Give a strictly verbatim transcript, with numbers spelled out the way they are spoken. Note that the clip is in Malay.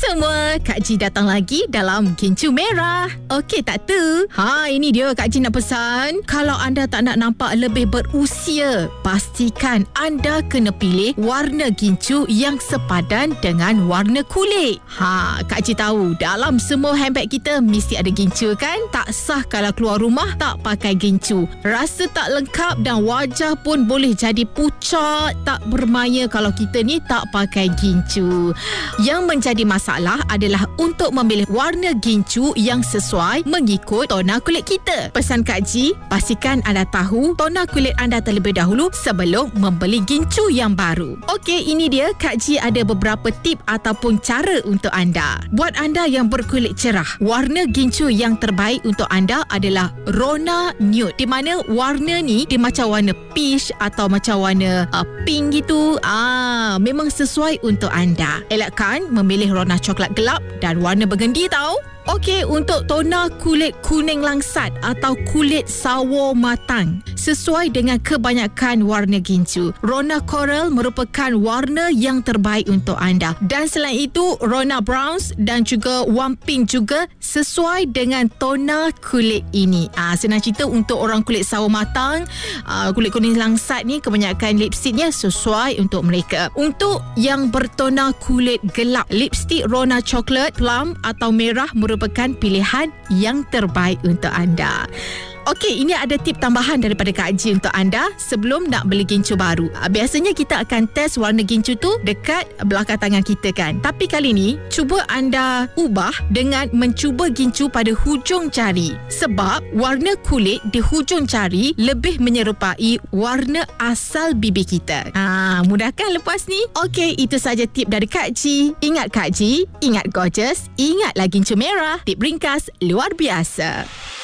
semua, Kak Ji datang lagi dalam Gincu Merah. Okey tak tu? Ha, ini dia Kak Ji nak pesan. Kalau anda tak nak nampak lebih berusia, pastikan anda kena pilih warna gincu yang sepadan dengan warna kulit. Ha, Kak Ji tahu dalam semua handbag kita mesti ada gincu kan? Tak sah kalau keluar rumah tak pakai gincu. Rasa tak lengkap dan wajah pun boleh jadi pucat, tak bermaya kalau kita ni tak pakai gincu. Yang menjadi masalah adalah untuk memilih warna gincu yang sesuai mengikut tona kulit kita. Pesan Kak Ji, pastikan anda tahu tona kulit anda terlebih dahulu sebelum membeli gincu yang baru. Okey, ini dia Kak Ji ada beberapa tip ataupun cara untuk anda. Buat anda yang berkulit cerah, warna gincu yang terbaik untuk anda adalah Rona Nude, di mana warna ni dia macam warna peach atau macam warna uh, pink gitu. Ah, memang sesuai untuk anda. Elakkan memilih warna coklat gelap dan warna burgundy tau. Okey, untuk tona kulit kuning langsat atau kulit sawo matang, sesuai dengan kebanyakan warna gincu, Rona Coral merupakan warna yang terbaik untuk anda. Dan selain itu, Rona Browns dan juga One Pink juga sesuai dengan tona kulit ini. Ah, senang cerita, untuk orang kulit sawo matang, ah, kulit kuning langsat ni, kebanyakan lipstiknya sesuai untuk mereka. Untuk yang bertona kulit gelap, lipstik Rona Chocolate, Plum atau Merah merupakan merupakan pilihan yang terbaik untuk anda. Okey, ini ada tip tambahan daripada Kak Ji untuk anda sebelum nak beli gincu baru. Biasanya kita akan test warna gincu tu dekat belakang tangan kita kan. Tapi kali ni, cuba anda ubah dengan mencuba gincu pada hujung jari. Sebab warna kulit di hujung jari lebih menyerupai warna asal bibir kita. Ha, mudah kan lepas ni? Okey, itu saja tip dari Kak Ji. Ingat Kak Ji, ingat gorgeous, ingatlah gincu merah. Tip ringkas luar biasa.